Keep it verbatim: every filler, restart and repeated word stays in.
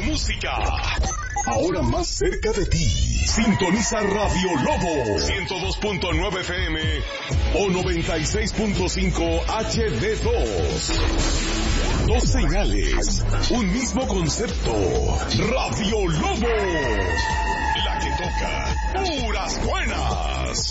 música. Ahora más cerca de ti. Sintoniza Radio Lobo ciento dos punto nueve F M o noventa y seis punto cinco H D dos. Dos señales, un mismo concepto. Radio Lobo, la que toca puras buenas.